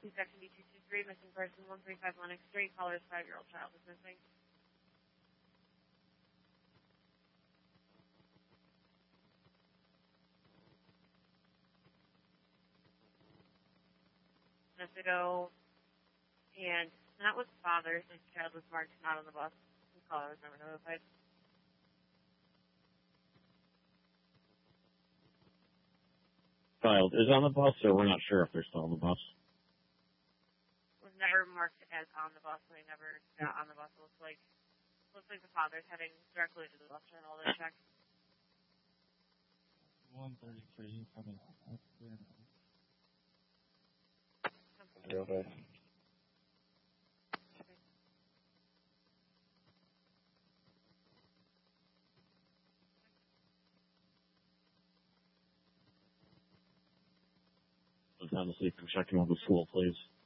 C-section D223, missing person 135 Lennox Street, caller's 5-year-old child is missing. Go, and not with father, since the child was marked not on the bus. The caller was never notified. Child is on the bus, or we're not sure if they're still on the bus. Was never marked as on the bus, so they never got on the bus. Looks like the father's heading directly to the bus terminal to check. 133 coming up. Okay. Time to see if I'm checking on the school, please.